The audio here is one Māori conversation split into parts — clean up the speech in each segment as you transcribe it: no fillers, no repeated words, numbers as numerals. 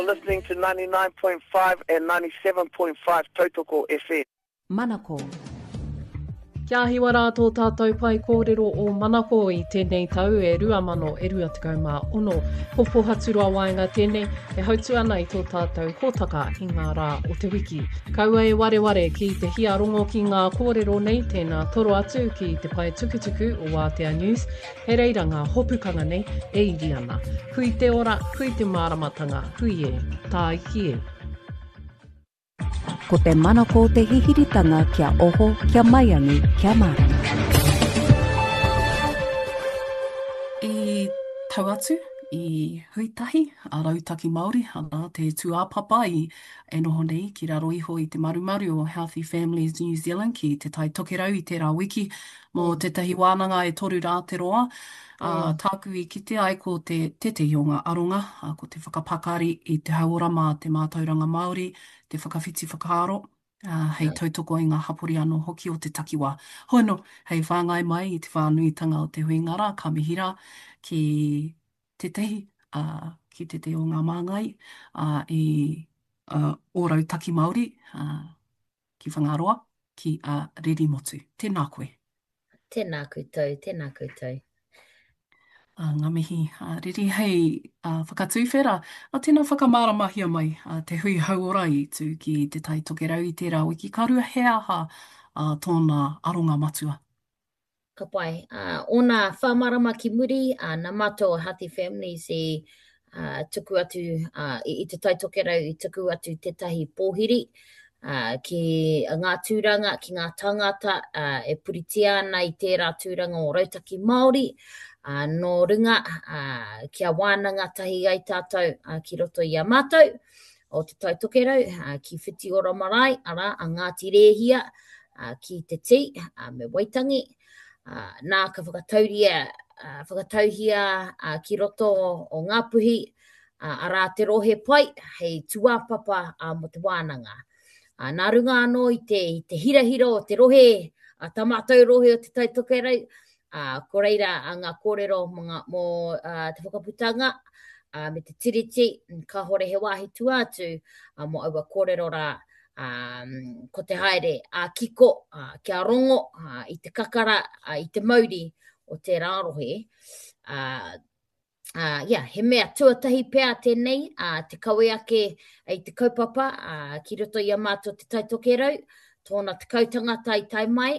Listening to 99.5 and 97.5 Tautoko FM. Manako. Kia hiwa rātou tātou pai kōrero o Manako I tēnei tau e 2026. Hopo haturua waenga tēnei e hautu ana I tō tātou hōtaka I ngā rā o te wiki. Kaua e wareware ki te hiarongo ki ngā kōrero nei tēnā toro atu ki te pai tukutuku o Wātea News. He reira ngā hopukanga nei e iri ana. Hui te ora, hui te māramatanga, hui e, tā iki e. Ko te manako te hihiritanga kia oho, kia maiangi, kia marama. I tau atu, I huitahi, a rautaki Māori, ana te tuāpapa I e noho nei ki raro iho I te marumaru o Healthy Families New Zealand ki te tai tokerau I tērā wiki mō tētahi wānanga e toru rā te roa. Tāku I kite ai ko te tetehi o ngā aronga, ko te whakapakari I te hauora mā te mātauranga Māori, te whakawhiti whakaaro, hei tautoko I ngā hapori anō hoki o te takiwā. Hono, hei whāngai mai I te whānuitanga o te huingara, ka mihira ki tetehi, ki te te o ngā māngai, I ōrau taki Māori, ki Whangaroa, ki Riri Motu. Tēnā koe. Tēnā koutou, tēnā koutou. Ngā mihi, Riri, hei whakatūwhera, tēnā whakamaramahia mai te hui hauora I tū ki te tai tokerau I tērā wiki. Ka rua he aha tōna aronga matua. Ka pai, ona whamarama ki muri, nā mātou Healthy Families tuku atu, I te tai tokerau I tuku atu tētahi pōhiri, ki ngā tūranga, ki ngā tangata, e puritia ana I tērā tūranga o Rautaki Māori, no runga, kia wānanga tahi ai tātou ki roto I a mātou, o te tai tokerau, ki whiti ora marae, ara, a Ngāti Rēhia, ki te ti, me Waitangi, nā ka whakatauhia ki roto o ngā puhi, ara te rohe pai, hei tuāpapa mo te wānanga. Nā runga anō I te hirahira o te rohe, tā mātou rohe o te tai tokerau, ko reira ngā kōrero mō te whakaputanga, me te tiriti, ka hore he wāhi tuātu, mō aua kōrero rā, ko te haere, kiko, kia rongo, I te kakara, I te mauri o te rārohe. He mea tuatahi pēr tēnei, te kawe ake I te kaupapa, ki roto I a mātou te tai tokerau, tōna te kautangata I tai mai,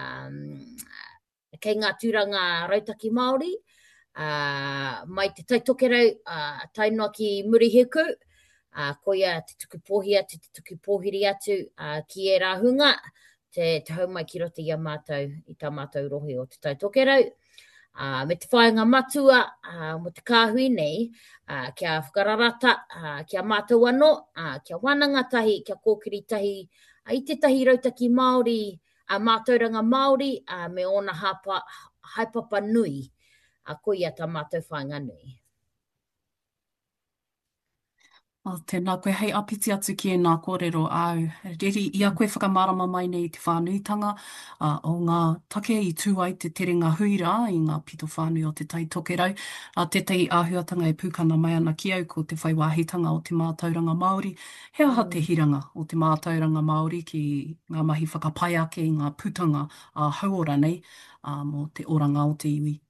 kei ngā tūranga Rautaki Māori, mai te tai tokerau, tainoa ki Murihiku, koia te tuku pōhia, te tuku pōhiri atu, ki e rāhunga, te haumai ki roto I a mātou, I tā mātou rohe o te tai tokerau. Me te whaenga matua, mo te kāhui nei, kia whakararata, kia mātou anō, kia wānanga tahi, kia kōkiri tahi, I te tahi Rautaki Māori, mātauranga Māori, me ona haipapa nui, koia tā mātou whaenga nui. Tēnā koe, hei apiti atu ki e nā kōrero au. Riri, ia koe whakamārama mai nei te whānuitanga o ngā take I tū ai te terenga huira I ngā pito whānui o te tai tokerau. Tētahi āhuatanga e pūkana mai ana ki au ko te whaiwāhitanga o te mātauranga Māori. He aha te hiranga o te mātauranga Māori ki ngā mahi whakapai ake I ngā putanga hauora nei mō te oranga o te iwi.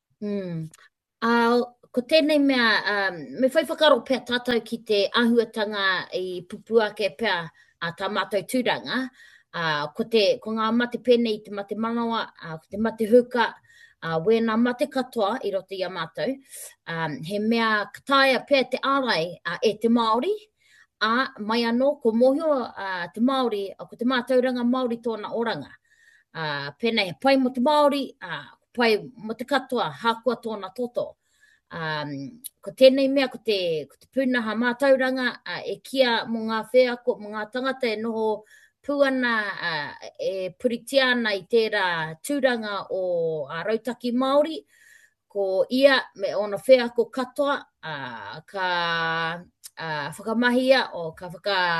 Ko tēnei mea, me whai whakaro pēr tātou ki te āhuatanga I pupu ake pēr tā mātou tūranga, ko ngā mate pēnei, te mate manawa, ko te mate huka, wēnā mate katoa I roto I a mātou, he mea kataia pēr te ārai e te Māori, mai anō, ko mōhio te Māori, ko te mātauranga Māori tōna oranga. Pēnei, pai mo te Māori, pai mo te katoa, hākua tōna toto. Ko tēnei mea, ko te pūnaha mātauranga e kia mō ngā whēako, mō ngā tangata e noho puana e puritia ana I tērā tūranga o Rautaki Māori, ko ia me ona whēako katoa, ka whakamahia o ka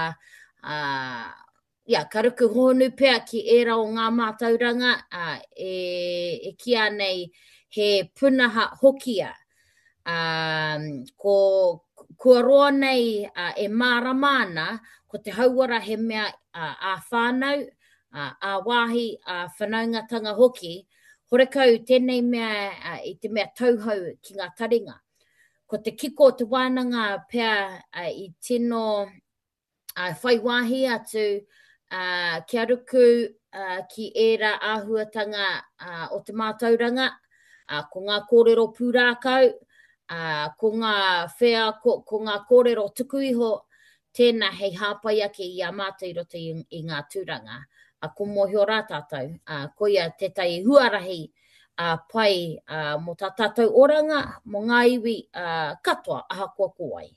ka ruku honu pēr ki era o ngā mātauranga e kia nei he punaha hokia. Ko kua roa nei e māramana ko te hauara he mea a whānau, a wāhi, a whanaungatanga hoki, horekau tēnei mea i te mea tauhau ki ngā taringa. Ko te kiko te wānanga pea i tino whai wāhi atu kia ruku ki era āhuatanga o te mātauranga, ko ngā kōrero pūrākau, ko ngā whea, ko ngā kōrero tuku iho, tēnā hei hāpai ake i a mātou i roto i ngā tūranga. Ko mōhio rā tātou, ko ia tētai huarahi pai mō tā tātou oranga, mō ngā iwi katoa aha kua kōai.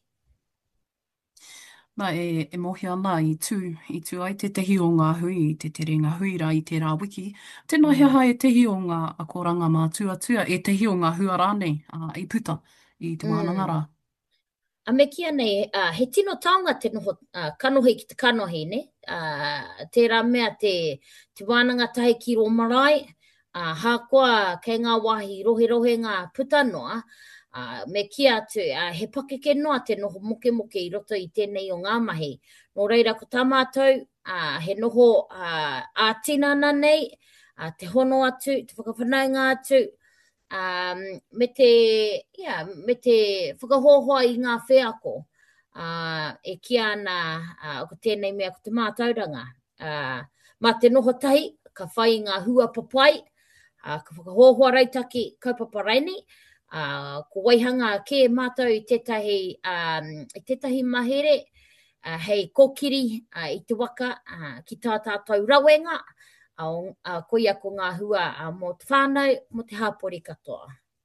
Nā e mohi ana i tū ai te tehi o ngā hui, te tere ngā hui rā i te rā wiki. Tēnā hea e tehi o ngā akoranga mā tuatua, e tehi o ngā hua rānei i puta i te wānanga rā. A me kia nei, he tino taonga te noho kanohi ki te kanohi, ne? Tērā mea te wānanga tahi ki ro marae, hākoa kei ngā wāhi rohe ngā puta noa, me kia atu, he pakeke noa te noho moke i roto i tēnei o ngā mahi. Nō reira ko tā mātou, he noho ātinana nei, te hono atu, te whakawhanaunga atu, me te whakahohoa i ngā wheako, e kia ana ko tēnei mea ko te mātauranga. Mā te noho tahi, ka whai ngā hua papai, ka whakahohoa reitaki kaupapa raini, ko waihanga ke mātou i tētahi mahere, hei kōkiri i te waka ki tā tātou rawenga, ko ia ko ngā hua mō te whānau, mō te hāpori katoa.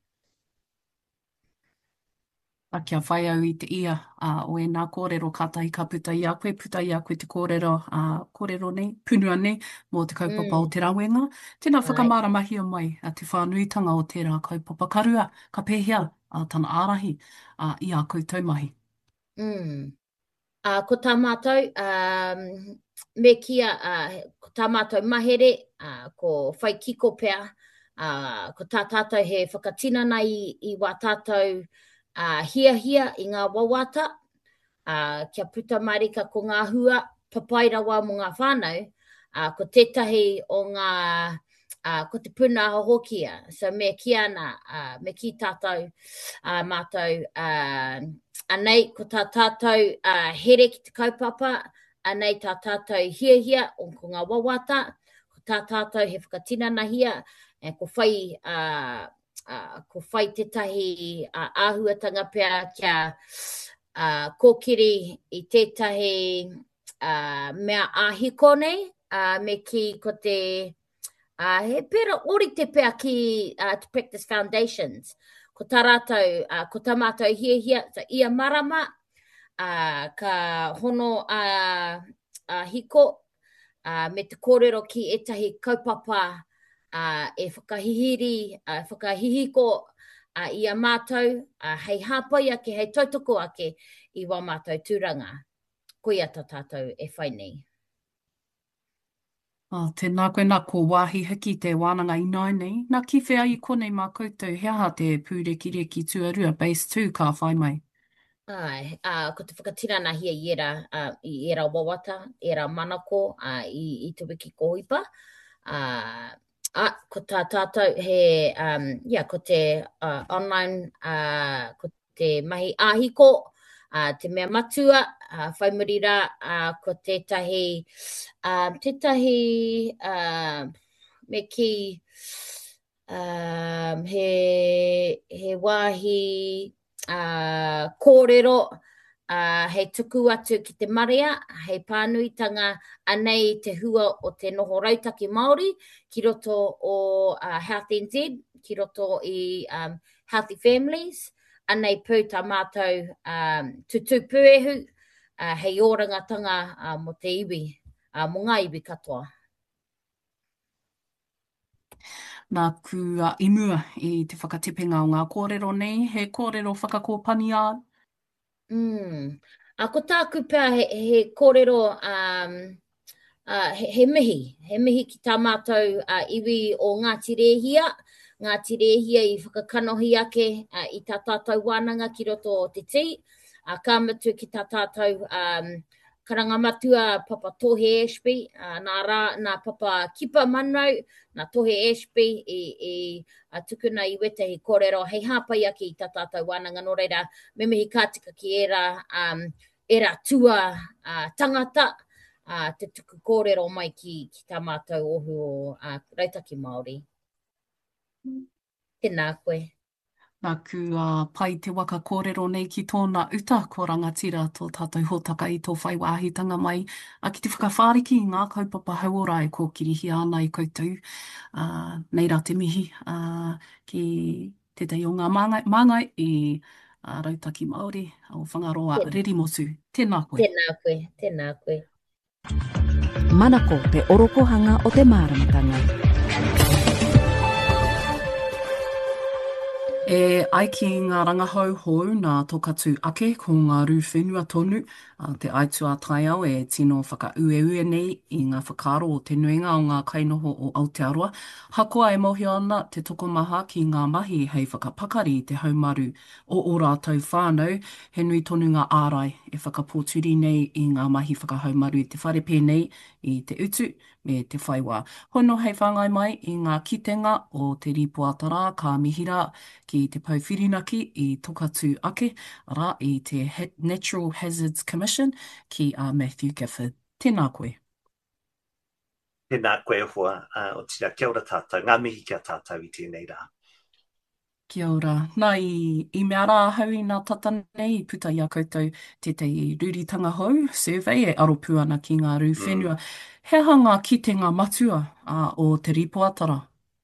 Kia whai au i te ia o e nā kōrero kātahi ka puta i a koe te kōrero nei, punua nei, mō te kaupapa o te rawenga. Tēnā whakamāramahi mai te whānuitanga o tērā kaupapa karua, ka pēhea tana ārahi i a koe taumahi. Ko tā mātou, me kia, ko tā mātou mahere, ko whai kiko pea, ko tā tātou he whakatinana i wā tātou hia i ngā wawata, kia puta marika ko ngā hua, papai rawa mo ngā whānau, ko tētahi o ngā, ko te puna hokia. So me kia ana, me ki tātou mātou, anei ko tā tātou here ki te kaupapa, anei tā tātou hia o ko ngā wawata, ko tā tātou he whakatinana hia, ko whai tētahi āhuatanga pea kia kōkiri i tētahi mea āhiko nei, me ki ko te he pera ori te pea ki to practice foundations. Ko tā rātou, ko tā mātou hia, ia marama, ka hono hiko, me te kōrero ki etahi kaupapa e whakahihiri, whakahihiko i a mātou, hei hāpai ake, hei tautoko ake i wā mātou tūranga. Ko ia tā tātou e whai nei. Tēnā koe nā ko wāhi hiki te wānanga ināi nei. Nā ki whea i konei mā koutou, hea te pūrekireki tuarua base 2 ka whai mai? Ai, ko te whakatirana hia i era wawata, era manako i te wiki kohipa. Ko tā tātou he, ko te online, ko te mahi āhiko, te mea matua, whaimirira, ko tētahi, me ki, he wāhi kōrero, hei tuku atu ki te marea, hei pānuitanga anei te hua o te noho rautaki Māori, ki roto o Health NZ, ki roto i Healthy Families, anei pū tā mātou tutu pūehu, hei orangatanga mo te iwi, mo ngā iwi katoa. Nā ku imua i te whakatepenga o ngā kōrero nei, he kōrero whakakōpani ā? Ko tāku pēr he kōrero he mihi ki tā mātou iwi o Ngāti Rēhia. Ngāti Rēhia i whakakanohi ake i tā tātou wānanga ki roto o te tī. ka matua ki tā tātou karangamatua Papa Tohe Ashby, nā Papa Kipa Manau, nā Tohe Ashby I tukuna I wetahi kōrero, hei hāpai ake I tā tātou wānanga nō reira, me mehi kātika ki era tua tangata, te tuku kōrero mai ki tā mātou ohu o Rautaki Māori. Tēnā koe. Nā ku pai te waka kōrero nei ki tōna uta, ko rangatira tō tātou hōtaka I tō whai wāhitanga mai. Ki te whakawhāriki I ngā kaupapa hauora e kōkirihi ana I koutou. Nei rā te mihi ki tētai o ngā māngai I Rautaki Māori, o Whangaroa Rerimosu. Tēnā koe. Tēnā koe, tēnā koe. Manako te orokohanga o te māramatanga. Ai ki ngā rangahau hou nā tokatu ake ko ngā rū whenua tonu, te aitua tai au e tino whakaueue nei I ngā whakaaro o te nuinga o ngā kainoho o Aotearoa. Hakoa e mohio ana te tokomaha ki ngā mahi hei whakapakari te haumaru o rātou whānau. He nui tonu ngā ārai e whakapōturi nei I ngā mahi whakahaumaru I te whare pēnei I te utu me te whaiwā. Hono hei whangai mai I ngā kitenga o te ripoatara ka mihira ki te pauwhirinaki I tokatu ake, ara I te Natural Hazards Commission ki Matthew Gifford. Tēnā koe. Tēnā koe hoa, o tira kia ora tātou, ngā mihi kia tātou I tēnei rā. Kia ora. Nā I mea rā hau I ngā tata nei, I puta I a koutou tētai rūritanga hou, survey e aropu ana ki ngā rū whenua. He hanga kitenga matua o te ripoatara?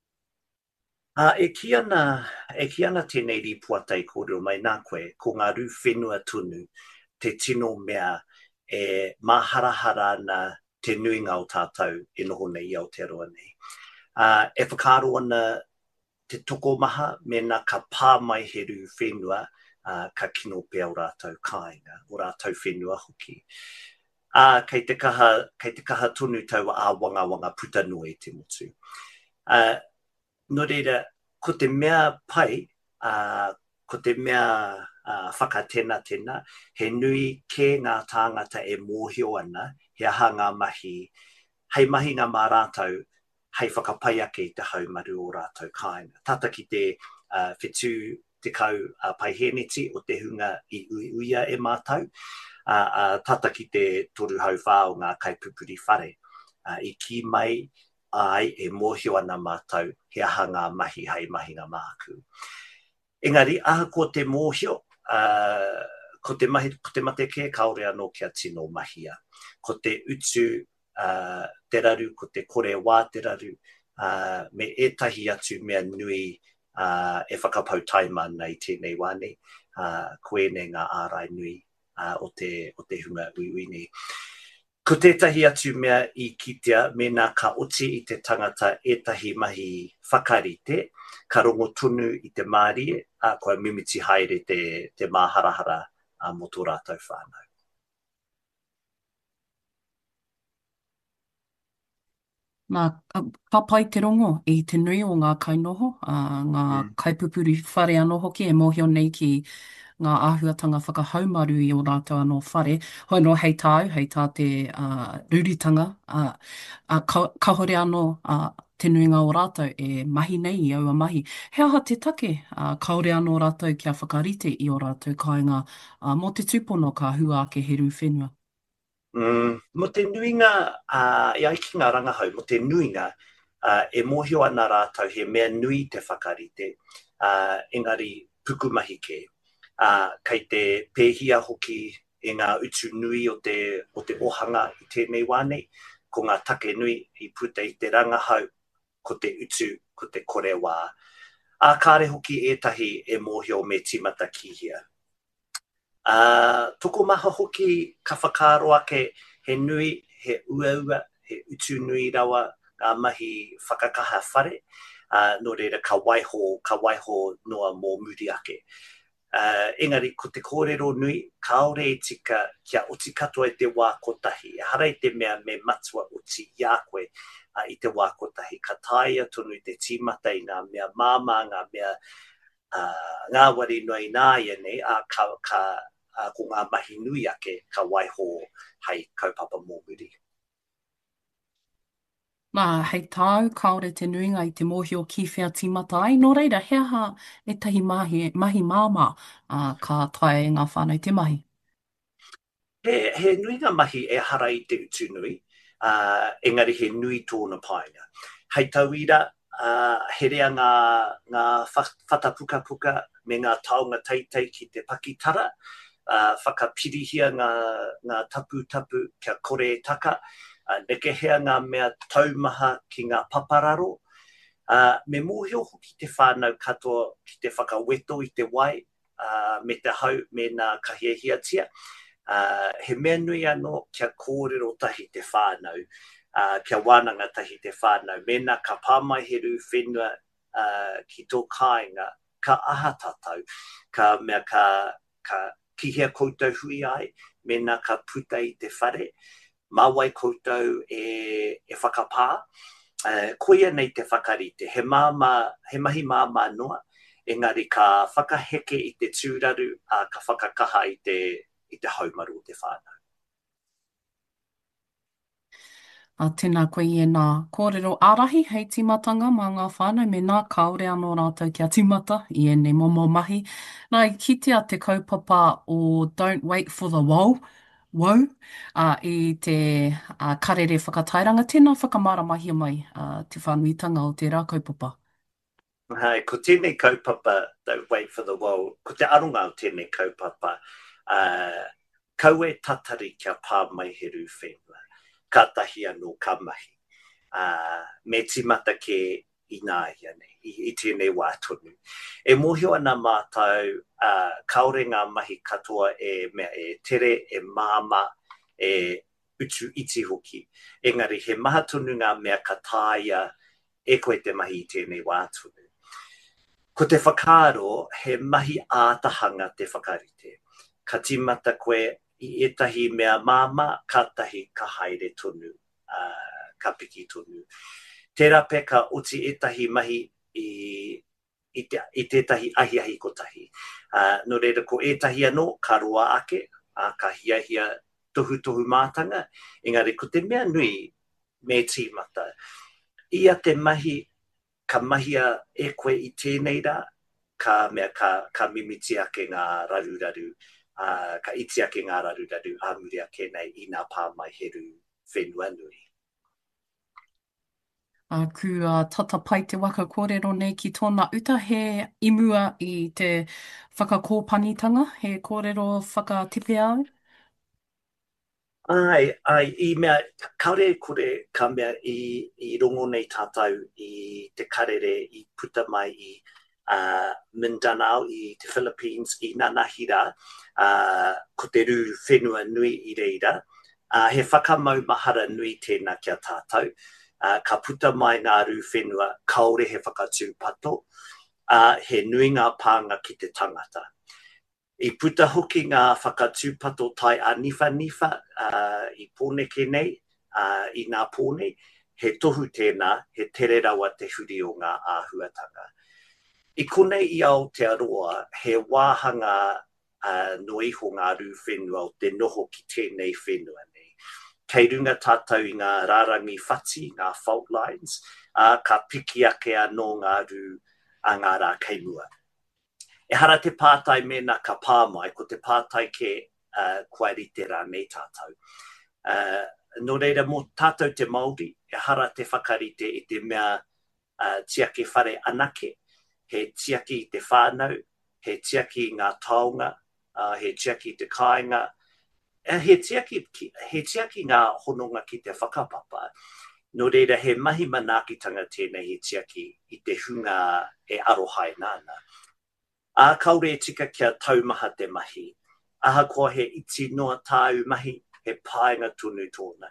E ki ana tēnei ripoata I kōrero mai nā koe, ko ngā rū whenua tonu, te tino mea e maharahara na te nuinga o tātou e noho nei I Aotearoa nei. E whakaaro ana te toko maha me nā ka pā mai he rū whenua ka kino pēr o rātou kāinga, o rātou whenua hoki. Kei te kaha tonu tau a wanga puta noe te motu. Nō reira, ko te mea pai, ko te mea whakatena, he nui ke ngā tāngata e mōhio ana, he aha ngā mahi, hei mahi ngā mā rātou, hei whakapai ake I te haumaru o rātou kāinga. Tata ki te whetū te kau paiheneti o te hunga I uia e mātau, tata ki te toru hau whā o ngā kaipupuri whare, I ki mai ai e mōhio ana mātau, he aha ngā mahi hei mahi ngā māku. Engari, aha ko te mōhio, ko te mate ke kaore anō kia tino mahia. Ko te utu te raru, ko te kore wā te raru, me etahi atu mea nui e whakapau taima nei tēnei wāne, koe nei ngā ārai nui o te hunga ui nei. Ko tētahi atu mea I kitea, me nā ka oti I te tangata etahi mahi whakarite, ka rongo tunu I te mārie, koe mimiti haere te māharahara mo tō rātou whānau. Nā, ka pai te rongo I te nui o ngā kainoho, ngā kaipupuri whare anō hoki e mōhio nei ki ngā āhuatanga whakahaumaru I o rātou anō whare. Hoi no hei tā te rūritanga, ka hore anō te nuinga o rātou e mahi nei I aua mahi. He aha te take, ka hore anō rātou kia whakarite I o rātou kāinga mō te tūpono ka hua ake he rū whenua. Mo te nuinga, I ai ki ngā rangahau, mo te nuinga, e mōhio ana rātou he mea nui te whakarite, engari pukumahi ke. Kei te pēhia hoki e ngā utu nui o te ohanga I tēnei wāne, ko ngā take nui I puta I te rangahau, ko te utu, ko te kore wā. Kāre hoki ētahi e mōhio me timata kihia. Toko maha hoki ka whakaaro ake he nui, he ua, he utu nui rawa, ngā mahi whakakaha whare, nō reira ka waiho noa mō muri ake. Engari, ko te kōrero nui, kaore e tika kia oti katoa I te wā kotahi. E hara I te mea me matua oti I a koe I te wā kotahi. Ka taia tonu I te tīmata I ngā mea māma, ngā mea ngā wari noi nā ia nei, ka ko ngā mahi nui ake ka waiho hei kaupapa mōmuri. Nā, hei tāu, kaore te nuinga i te mōhio kiwhia tīmata ai. Nō reira, he aha e tahi mahi māma ka tae ngā whānau te mahi? He nuinga mahi e hara i te utu nui, engari he nui tōna painga. Hei tauira, he rea ngā whatapuka me ngā taonga teitei ki te pakitara, whakapirihia ngā tapu kia kore taka, nekehea ngā mea taumaha ki ngā papararo. Me mōhio hoki te whānau katoa ki te whakaweto i te wai, me te hau me ngā kahiahiatia. He mea nui anō kia kōrero tahi te whānau, kia wānanga tahi te whānau. Mena ka pāmaiheru whenua ki tō kāinga, ka aha tātou, ka mea ka kihia koutou hui ai, mena ka puta i te whare, mawai koutou e whakapā. Koia nei te whakarite, he mahi māma noa, engari ka whakaheke i te tūraru, ka whakakaha i te haumaru o te whānau. Tēnā koe i nā kōrero ārahi hei timatanga mā ngā whānau me nā kaore anō rātou kia timata i ene momo mahi. Nā i kitea te kaupapa o Don't Wait for the Wow, i te karere whakatairanga. Tēnā whakamaramahi mai te whānuitanga o te rā kaupapa. Hai, ko tēnei kaupapa Don't Wait for the Wow, ko te aronga o tēnei kaupapa, kaue tatari kia pāmaiheru whenua. Ka tahi anō ka mahi. Me timata ke i nāia nei, i tēnei wā tonu. E mōhio ana mātou, kaore ngā mahi katoa e tere, e māma, e utu iti hoki. Engari, he maha tonu ngā mea ka tāia e koe te mahi i tēnei wā tonu. Ko te whakaaro, he mahi ātahanga te whakarite. Ka timata koe, i etahi mea māma, ka tahi ka haere tonu, ka piki tonu. Tērā pe ka oti etahi mahi i tētahi ahi kotahi. No reira ko etahi anō, ka roa ake, ka hiahia tohu mātanga, engari ko te mea nui me tīmata. Ia te mahi, ka mahia e koe i tēnei rā, ka mimiti ake ngā raruraru, ka iti ake ngā raruraru āmuri ake nei i ngā pāmaiheru whenua nui. Ku tata pai te waka kōrero nei ki tōna uta he imua i te whakakōpanitanga, he kōrero whakatipe au? Ai, i mea, kaore kore ka mea i rongo nei tātou i te karere i puta mai i Mindanao i te Philippines i Nanahira, ko te rū whenua nui i reira. He whakamau mahara nui tēnā kia tātou. Ka puta mai ngā rū whenua, kaore he whakatūpato, he nui ngā pānga ki te tangata. I puta hoki ngā whakatūpato tai a nifa, i pōneke nei, i ngā pōne, he tohu tēnā, he tere rawa te huri o ngā āhuatanga. I konei i Aotearoa, he wāhanga no iho ngā rū whenua o te noho ki tēnei whenua nei. Kei runga tātou i ngā rārangi whati, ngā fault lines, ka piki ake anō ngā rū a ngā rā keimua. E hara te pātai mena ka pāmai, ko te pātai ke kuarite rā nei tātou. No reira, mō tātou te Māori, e hara te whakarite i te mea tiake whare anake, he tiaki i te whānau, he tiaki i ngā taonga, he tiaki i te kāinga, he tiaki ngā hononga ki te whakapapa. No reira, he mahi manākitanga tēnei he tiaki i te hunga e arohai nāna. Kaore e tika kia taumaha te mahi. Aha koa he iti noa tāu mahi, he pāinga tonu tōna.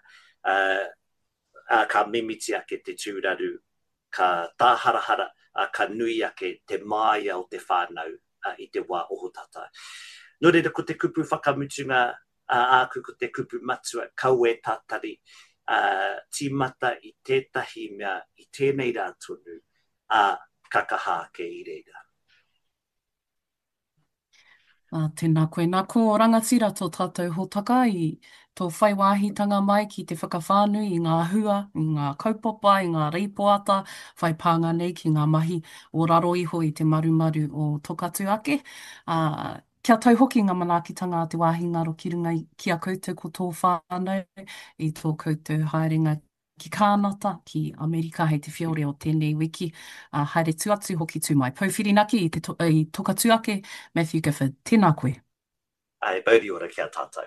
Ka mimiti ake te tūraru, ka tāharahara, ka nui ake te māia o te whānau i te wā ohotata. No reira, ko te kupu whakamutunga, ko te kupu matua, kaue tātari, tīmata i tētahi mea i tēnei rā tonu, kakahā ke i reira. Tēnā koe. Nā ko rangatira tō tātou hōtaka i tō whaiwāhitanga mai ki te whakawhānui i ngā hua, i ngā kaupapa, i ngā reipoata, whai pānga nei ki ngā mahi o raro iho i te marumaru o tokatu ake. Kia tau hoki ngā manaakitanga a te wāhi ngaro ki runga ki a koutou ko tō whānau i tō koutou haerenga ki kānata, ki Amerika, hei te whiore o tēnei wiki. Haere tu atu hoki tū mai. Pauwhirinaki i tokatu ake, Matthew Gifford. Tēnā koe. Ai, bauri ora kia tātou.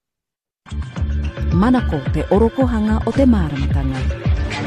Manako te orokohanga o te māramatanga.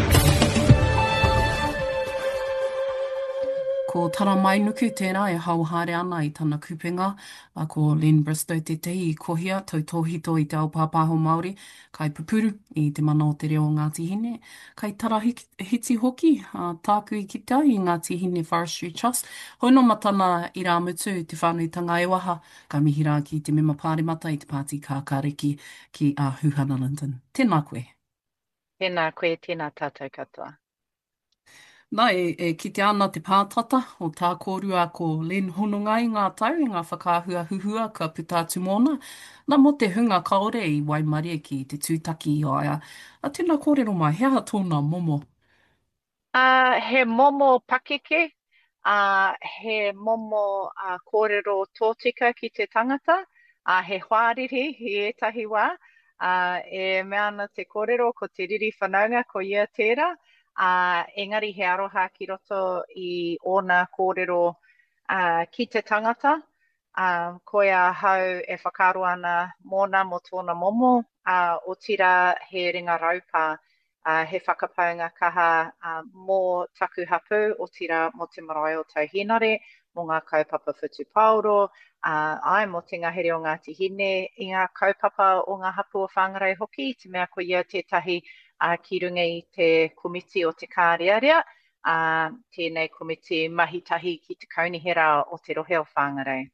Ko tara mai nuku tērā e hauhare ana i tana kupenga, ko Len Bristow te tehi i kohia, tau tōhito i te ao pāpāho Māori, kai pupuru i te mana o te reo Ngāti Hine, kai tara hiti hoki, tāku i kita i Ngāti Hine Forestry Trust, hono matana i rā mutu te whānuitanga e waha, ka mihira ki te mema pāremata i te pāti kākāriki ki a Huhana Linden. Tēnā koe. Tēnā koe, tēnā tātou katoa. Nā, kite ana te pātata o tā kōrua ko Len Honongai ngā tau i ngā whakaahua huhua ka puta atu mōna. Nā mo te hunga kaore i Waimarie ki te tūtaki i aia. Tēnā kōrero mai, hea tōna momo? He momo pakeke, he momo kōrero tōtika ki te tangata, he whāriri i etahi wā, e mea ana te kōrero ko te riri whanaunga ko ia tērā, engari he aroha ki roto i ōna kōrero ki te tangata, koia hau e whakaro ana mōna mo tōna momo, o tira he ringa raupā, he whakapaunga kaha mō taku hapu, o tira mo te marae o tauhinare, mō ngā kaupapa whutu paoro, ai mo te ngahere o Ngāti Hine, i ngā kaupapa o ngā hapu o whangarei hoki, te mea ko ia tētahi ki runga i te komiti o te kārearea, tēnei komiti mahitahi ki te kaunihera o te rohe o whangarei.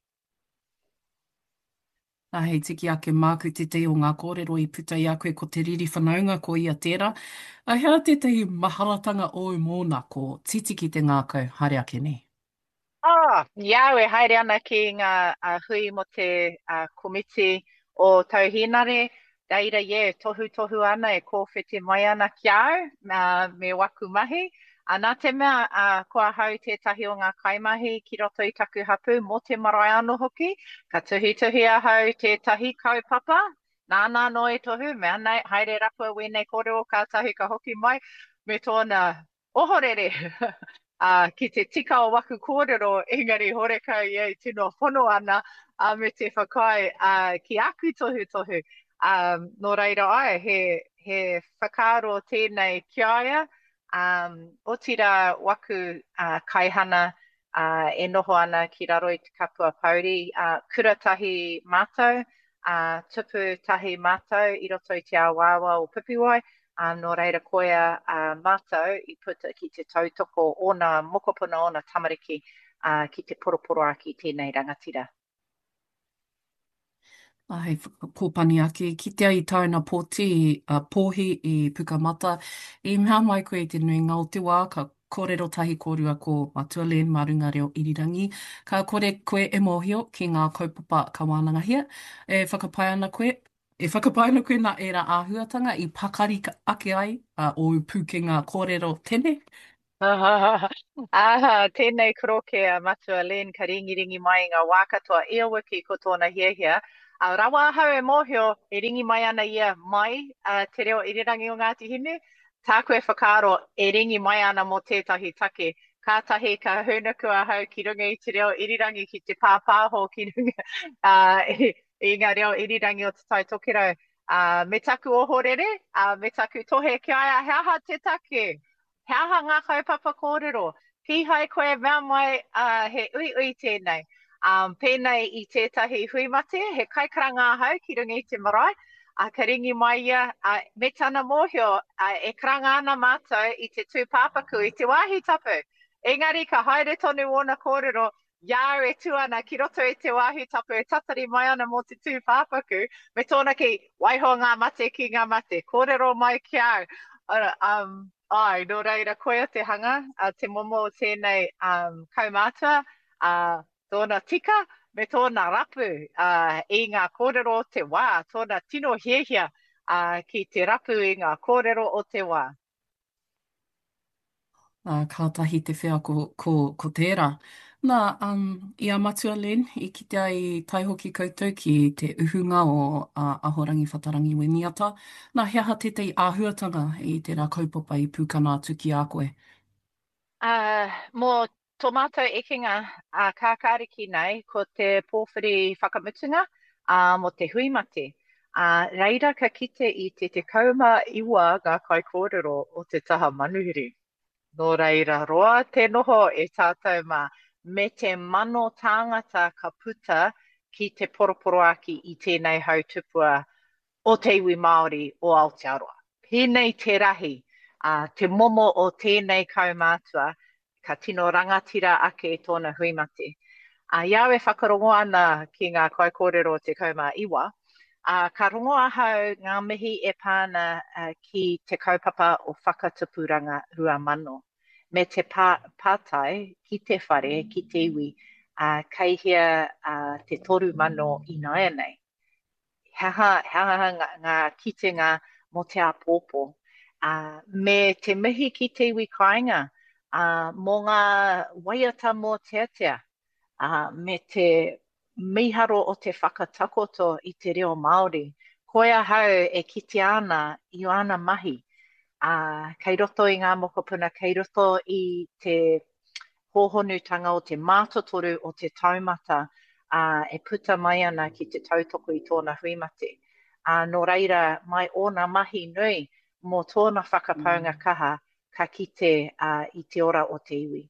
Hei tiki ake māku te te o ngā kōrero i puta i a koe ko te riri whanaunga ko ia tērā. Hea te tehi maharatanga o mōna ko titiki te ngākau, haere ake nei. Iau e haere ana ki ngā hui mo te komiti o tauhinare, Daira tohu ana e kōwhete mai ana ki au, me waku mahi. Nā te mea, kua hau tētahi o ngā kaimahi ki roto i taku hapu mo te marae anō hoki, ka tuhi a hau tētahi kaupapa, nāna no e tohu, mea nei, haere rapua wēnei kōrero ka tahi ka hoki mai, me tōna ohorere. Ki te tika o waku kōrero, engari horeka i tino whono ana, me te whakai ki aku tohu. Nō reira ai, he whakaro tēnei ki aia, o tira waku kaihana e noho ana ki raro i te kapua pauri, kuratahi mātou, tupu tahi mātou i roto i te awawa o Pipiwai, nō reira koea mātou i puta ki te tautoko o nā mokopuna o nā tamariki ki te poroporo aki tēnei rangatira. Hei kōpani ake, ki te ai tauna pōti pōhi i Pukamata, i mea mai koe i te nui ngau te wā, ka kōrero tahi kōrua ko Matua Len Marunga Reo Irirangi, ka kore koe e mōhio ki ngā kaupapa ka wānangahia, e whakapai ana koe nā era āhuatanga i pakari ake ai o puke ngā kōrero tene. Tēnei koroke a Matua Len ka ringi mai ngā wākatoa ia wiki ko tōna hiahia. Rawa hau e mōhio e ringi mai ana ia mai te reo irirangi o Ngāti Hine. Tāku e whakaro e ringi mai ana mo tētahi take. Kātahi ka hunaku a hau ki runga i te reo irirangi ki te pāpāho ki runga i ngā reo irirangi o te taitokirau. Me taku ohorere, me taku tohe ki aia, heaha te take. Heaha ngā kaupapa kōrero. Pihai koe mea mai he ui tēnei. Pēnei i tētahi hui mate, he kaikaranga hau ki runga i te marae. Ka ringi mai ia, me tana mōhio, e karanga ana mātou i te tūpāpaku i te wāhi tapu. Engari ka haere tonu ona kōrero, iau e tuana ki roto i te wāhi tapu, e tatari mai ana mō te tūpāpaku, me tōna ki waiho ngā mate ki ngā mate. Kōrero mai ki au. Ai, no reira koea te hanga, te momo o tēnei kaumātua, tōna tika, me tōna rapu i ngā kōrero o te wā, tōna tino hiehia ki te rapu i ngā kōrero o te wā. Kātahi te whea ko tērā. Nā, ia matua len, i kite ai taihoki koutou ki te uhunga o Ahorangi Whatarangi Weniata. Nā, he aha tetei āhuatanga i tērā kaupapa i pūkana atu ki a koe. Mō tō mātou ekenga kākāriki nei ko te pōwhiri whakamutunga mō te huimate. Reira ka kite i te kauma iwa ngā kai kōrero o te taha manuhiri. Nō reira roa te noho e tātou mā me te mano tāngata ka puta ki te poroporo aki i tēnei hautupua o te iwi Māori o Aotearoa. Pēnei te rahi, te momo o tēnei kaumātua, ka tino rangatira ake tōna huimate. Iawe whakarongo ana ki ngā kai kōrero o te kaumā iwa, ka rongo ahau ngā mihi e pāna ki te kaupapa o whakatupuranga rua mano. Me te pātai ki te whare, ki te iwi, kaihia te toru mano i naia nei. Haha ngā kitenga mo te apōpō. Me te mihi ki te iwi kāinga, mō ngā waiata mō teatea, me te miharo o te whakatakoto i te reo Māori, koia hau e kite ana i ana mahi. Kei roto i ngā mokopuna, kei roto i te hōhonutanga o te mātotoru o te taumata e puta mai ana ki te tautoko i tōna huimate. Nō reira, mai ōna mahi nui mō tōna whakapaunga kaha ka kite i te ora o te iwi.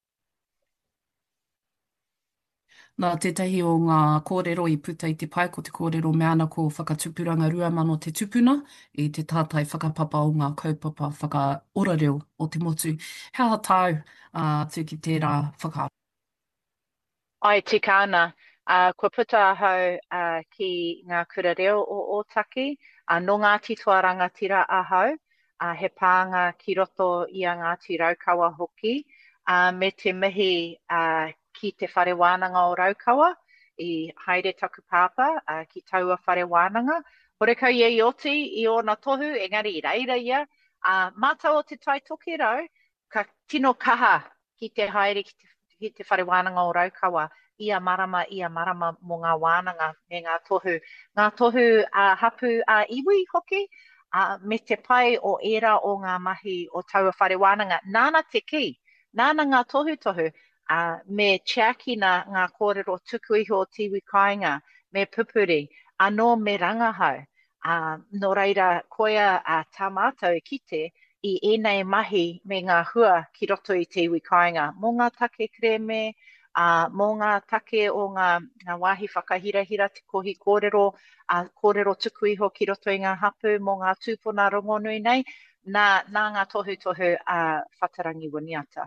Nā tētahi o ngā kōrero i puta i te pai ko te kōrero me ana ko whakatupuranga rua mano te tupuna i te tātai whakapapa o ngā kaupapa whakaorareo o te motu. Hea tāu atu ki tērā whakaaro. Ai tika ana, kua puta ahau ki ngā kura reo o Ōtaki, no ngā titoa rangatira ahau, he pānga ki roto i a Ngāti Raukawa hoki, me te mihi ki te whare wānanga o Raukawa, i haere taku pāpa, ki taua whare wānanga. Horekau i oti i ōna tohu, engari i reira ia. Mātau o te tai toki rau, ka tino kaha ki te haere ki te whare wānanga o Raukawa, ia marama mō ngā wānanga me ngā tohu. Ngā tohu hapu iwi hoki, me te pai o era o ngā mahi o taua whare wānanga. Nāna te ki, nāna ngā tohu, me cheakina ngā kōrero tuku iho o tiwi kāinga, me pupuri, anō me rangahau. Nō reira, koia tā mātou e kite i ēnei mahi me ngā hua ki roto i te iwi kāinga. Mō ngā take kreme, mō ngā take o ngā wāhi whakahirahira te kohi kōrero, kōrero tuku iho ki roto i ngā hapu, mō ngā tūpuna rongonui nei, nā ngā tohu Whatarangi Weniata.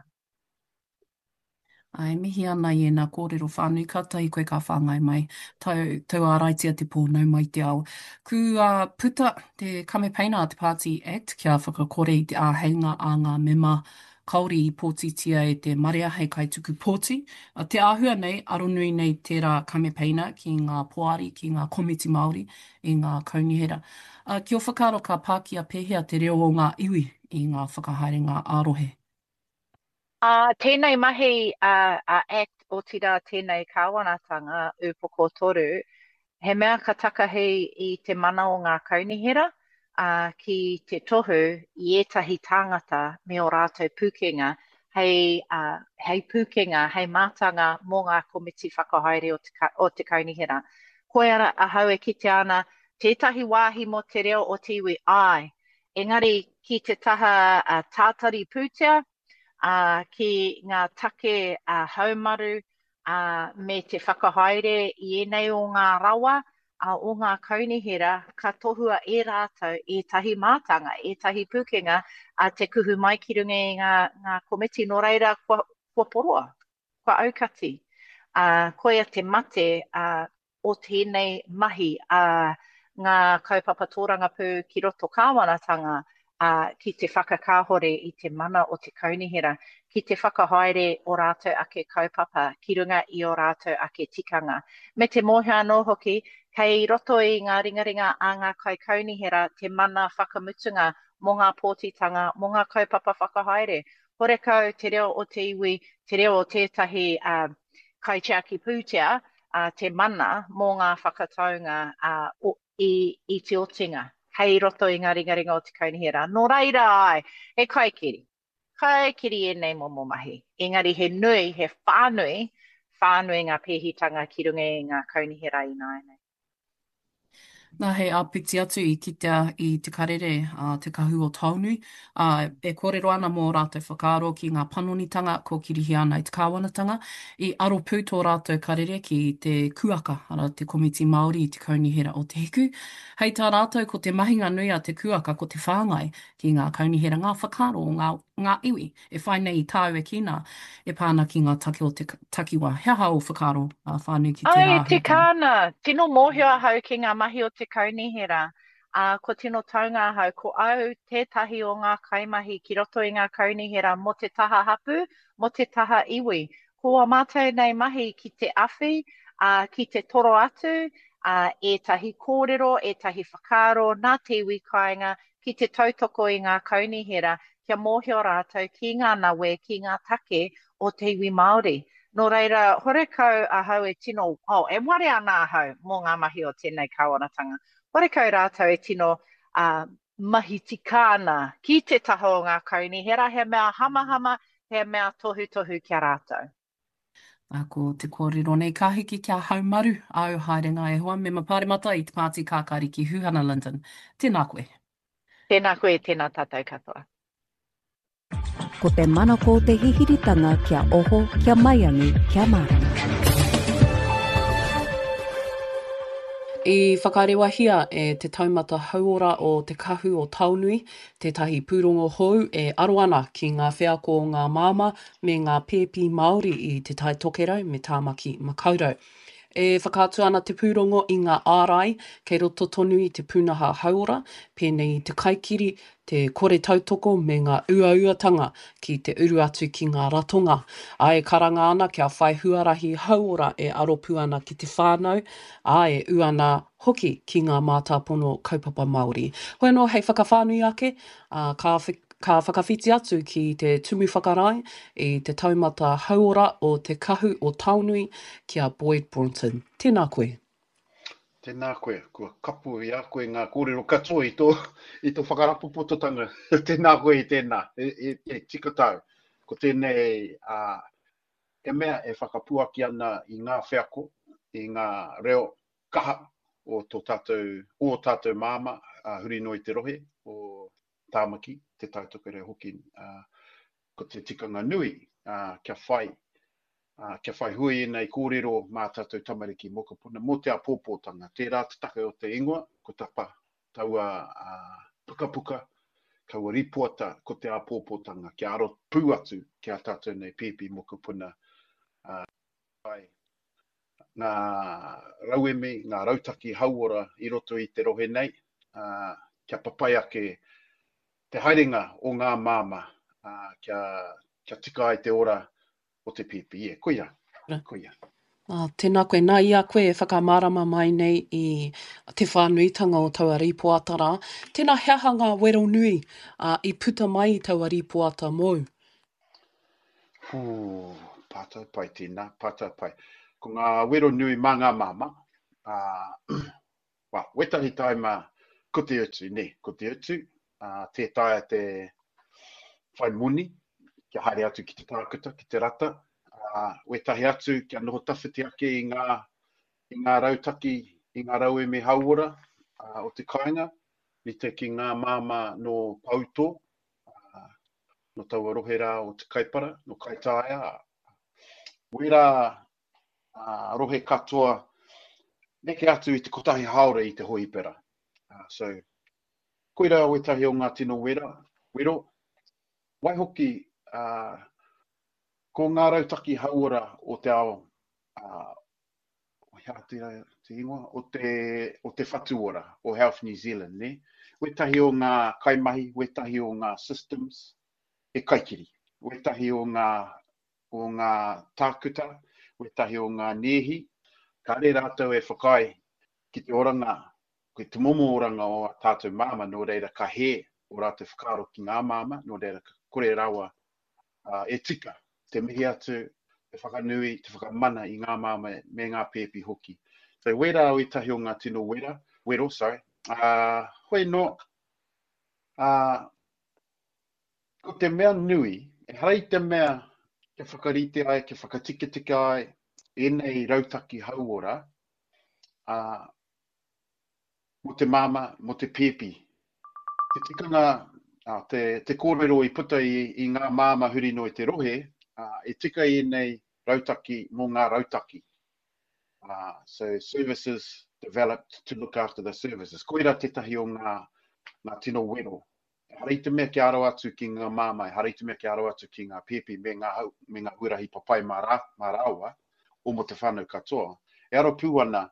Ai, mihi ana i nā kōrero whānui, ka tahi koe ka whāngai mai, tau āraitia te pōnau mai te ao. Ku puta te Kamepaina a te Party Act kia whakakore i te āheinga a ngā mema kauri i pōtitia e te Marea hei kaituku pōti. Te āhua nei, aronui nei tērā Kamepaina ki ngā poari, ki ngā komiti Māori, i ngā kaunihera. Kia whakaro ka Pākia pēhea te reo o ngā iwi i ngā whakahaerenga ārohe. Tēnei mahi act o tira tēnei kāwanatanga upoko toru, he mea ka takahei i te mana o ngā kaunihera ki te tohu i ētahi tāngata me o rātou pūkenga, hei pūkenga, hei mātanga mō ngā komiti whakahaere o te kaunihera. Koe ara ahau e kite ana, tētahi wāhi mo te reo o te iwi ai. Engari ki te taha tātari pūtea, ki ngā take haumaru me te whakahaere i enei o ngā rawa o ngā kaunihera ka tohua e rātou e tahi mātanga, e tahi pūkenga te kuhu mai ki runga i ngā komiti no reira kua poroa, kua aukati. Koia te mate o tēnei mahi ngā kaupapa tōranga pū ki roto kāwanatanga ki te whakakāhore i te mana o te kaunihera, ki te whakahaere o rātou ake kaupapa, ki runga i o rātou ake tikanga. Me te mōhia anō hoki, kei roto i ngā ringaringa a ngā kai kaunihera, te mana whakamutunga mō ngā pōtitanga, mō ngā kaupapa whakahaere. Horekau te reo o te iwi, te reo o tētahi kai te aki pūtea, te mana mō ngā whakataunga i te otinga. Hei roto i ngā ringaringa o te kaunihera. Nō reira ai, he kaikiri. Kaikiri e nei momo mahi. Engari he nui, he whānui ngā pēhitanga ki runga i ngā kaunihera i nā nei. Nā hei āpiti atu i kitea i te karere te kahu o taunui. E kōrero ana mō rātou whakaaro ki ngā panonitanga ko kirihi ana i te kāwanatanga. I aro pū tō rātou karere ki te kuaka ara te komiti Māori i te kaunihera o te hiku. Hei tā rātou ko te mahinga nui a te kuaka ko te whāngai ki ngā kaunihera, ngā whakaaro o ngā iwi. E whai nei i tāu e kina e pāna ki ngā take o te takiwa. Hea hao whakaaro whānui ki te rāhui. Ai, te kāna. Tino mōhio hau ki ngā mahi o te kaunihera. Ko tino taunga hau, ko au tētahi o ngā kaimahi ki roto i ngā kaunihera mo te taha hapu, mo te taha iwi. Ko a mātou nei mahi ki te awhi, ki te toro atu, e tahi kōrero, e tahi whakaaro, nā te iwi kāinga, ki te tautoko i ngā kaunihera, kia mōhio rātou ki ngā nawe, ki ngā take o te iwi Māori. Nō reira, horekau a hau e tino, e ware ana a hau mō ngā mahi o tēnei kāwanatanga. Horekau rātou e tino mahi tikāna ki te taho o ngā kaunihera, he mea hamahama, he mea tohu kia rātou. Ko te kōrero nei ka hiki kia haumaru au haerenga e hoa me mapare mata i te Pāti Kākari ki Huhana London. Tēnā koe. Tēnā koe, tēnā tātou katoa. Ko te manako te hihiritanga kia oho, kia mai anu, kia marama. I whakarewahia e te taumata hauora o te kahu o Taunui, tētahi pūrongo hou e aro ana ki ngā wheako o ngā māma me ngā pēpi Māori i te tai tokerau me tāmaki makaurau. E whakātu ana te pūrongo i ngā ārai, kei roto tonu i te pūnaha hauora, pēnei te kaikiri, te kore tautoko me ngā uauatanga ki te uru atu ki ngā ratonga. Ai karanga ana kia whai huarahi hauora e aropu ana ki te whānau, ai uana hoki ki ngā mātāpono kaupapa Māori. Hoi anō, hei whakawhānui ake, ka whakawhiti atu ki te tumu whakarai i te taumata hauora o te kahu o Taunui kia Boyd Bronson. Tēnā koe. Tēnā koe, kua kapu i a koe ngā kōrero katoa i tō whakarapopototanga. Tēnā koe i tēnā, e tika tau. Ko tēnei, e mea e whakapuaki ana i ngā wheako, i ngā reo kaha o tātou māma, huri no i te rohe, o tāmaki, te tautokere hoki, ko te tikanga nui, kia whai hui nei kōrero mā tātou tamariki mokopuna, mō te apōpōtanga, tērā te take o te ingoa, ko tapa, taua puka, kaua ripuata, ko te apōpōtanga, kia aro pū atu, kia tātou nei pēpi mokopuna, ngā rauemi, ngā rautaki hauora i roto i te rohe nei, kia papai ake te haerenga o ngā māma, kia tika ai te ora o te pipi. Koia. Tēnā koe, nā ia koe e whakamārama mai nei i te whānuitanga o taua ripoatara. Tēnā heahanga wero nui i puta mai i taua ripoata mōu. Pātau pai tēnā, pātau pai. Ko ngā wero nui mā ngā māma, wetahi taima ko te utu, ko te utu, te taia te whai muni, kia haere atu ki te tākuta, ki te rata, wetahi atu kia noho tawhiti ake i ngā rautaki, i ngā rauemi hauora o te kāinga, ni te ki ngā māma no Pauto, no taua rohera o te Kaipara, no Kaitaia, wera rohe katoa, neke atu i te kotahi haore i te hoipera. So, koira wetahi o ngā tino wero, wai hoki, ko ngā rautaki hauora o te ao, o te whatuora, o Health New Zealand, ne? wetahi o ngā kaimahi, wetahi o ngā systems, e kaikiri. Wetahi o ngā tākuta, wetahi o ngā nehi, ka re rātou e whakai ki te oranga, ki te momo oranga o tātou māma, no reira ka he o rātou whakaro ki ngā māma, no reira ka kore rawa e tika, te mihi atu, te whakanui, te whakamana i ngā māma me ngā pēpi hoki. So wera o itahi o ngā tino wero, sorry. Hoi no, ko te mea nui, e harai te mea ke whakarite ai, ke whakatiketika ai, e nei rautaki hauora, mo te māma, mo te pēpi. Te tikanga, te kōrero i puta i ngā māma huri no i te rohe, e tika i nei rautaki mō ngā rautaki. So services developed to look after the services. Koira tetahi o ngā tino wero. Harai te mea ki aro atu ki ngā māma, harai te mea ki aro atu ki ngā pēpi me ngā huarahi papai mā rawa, o mo te whānau katoa. E aro pūana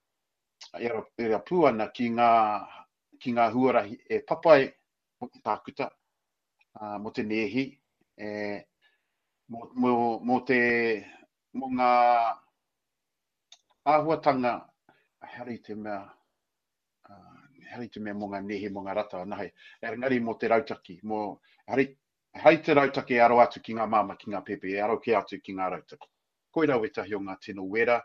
ki ngā huarahi e papai mo te tākuta, mo te nehi, mo ngā āhuatanga, harai te mea mo ngā nehi, mo ngā rata, nahe, ngari mo te rautaki, harai te rautaki e aro atu ki ngā māma, ki ngā pepe, e aro ki atu ki ngā rautaki. Koira wetahi o ngā tino wero,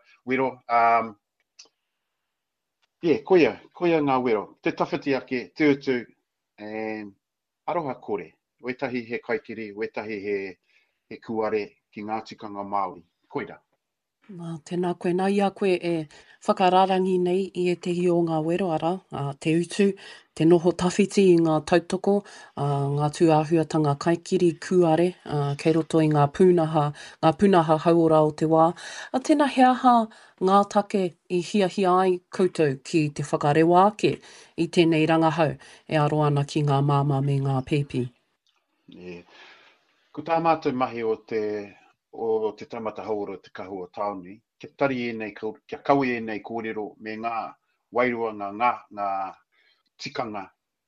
koia ngā wero, te tawhiti ake, te utu, aroha kore, wetahi he kaikiri, wetahi he kuare ki ngā tikanga Māori. Koira. Tēnā koe, nā ia koe e whakararangi nei i e tehi o ngā wero ara, te utu, te noho tawhiti i ngā tautoko, ngā tūāhuatanga kaikiri, kuare, kei roto i ngā pūnaha hauora o te wā. Tēnā he aha ngā take i hiahia ai koutou ki te whakarewa ake i tēnei rangahau e aro ana ki ngā māma me ngā pēpi. Ko tā mātou mahi o te taumata hauora te kahua tauni, kia tari e nei, kia kaui e nei kōrero me ngā wairua, ngā tikanga.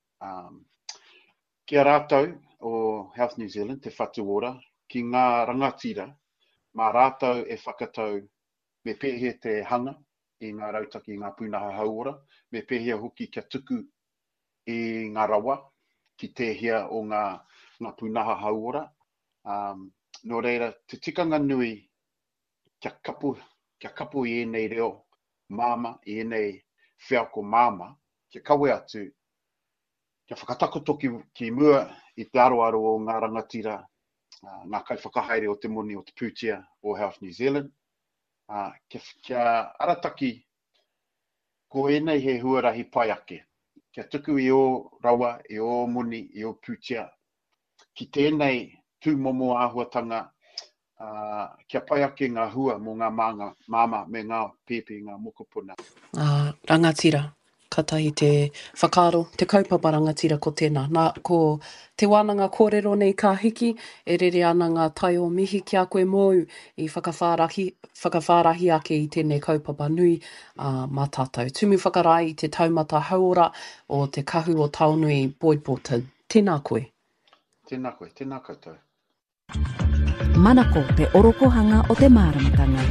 Kia rātou o Health New Zealand, te whatu ora, ki ngā rangatira, mā rātou e whakatau me pēhea te hanga i ngā rautaki i ngā pūnaha hauora, me pēhea hoki kia tuku i ngā rawa, ki tēhea o ngā pūnaha hauora. No reira, te tikanga nui kia kapu i enei reo māma, i enei whiako māma, kia kawe atu, kia whakatakoto ki mua i te aroaro o ngā rangatira, ngā kai whakahaere o te moni o te pūtia o Health New Zealand. Kia arataki ko enei he huarahi pai ake, kia tuku i o rawa, i o moni, i o pūtia, ki tēnei tūmomo āhuatanga, kia pai ake ngā hua mō ngā māma me ngā pēpi, ngā mokopuna. Rangatira, katahi te whakaro, te kaupapa rangatira ko tēnā. Ko te wānanga kōrero nei ka hiki, e rere ana ngā tai o mihi ki a koe mōu i whakawhārahi ake i tēnei kaupapa nui mā tātou. Tumi whakarai i te taumata hauora o te kahu o Taunui Boyd Bolton. Tēnā koe. Tēnā koe, tēnā koutou. Manako te orokohanga o te māramatanga.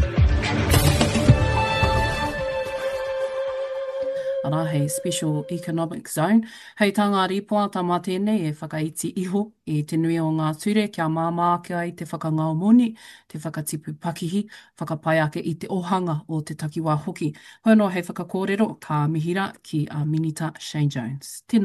Ara, hei Special Economic Zone. Hei tā ngā ripoa tā mā tēnei e whakaiti iho i te nui o ngā ture, kia māmāke ai te whakangao moni, te whakatipu pakihi, whakapai ake i te ohanga o te takiwā hoki. Hono hei whakakōrero ka mihira ki a Minita Shane Jones. Tēnā.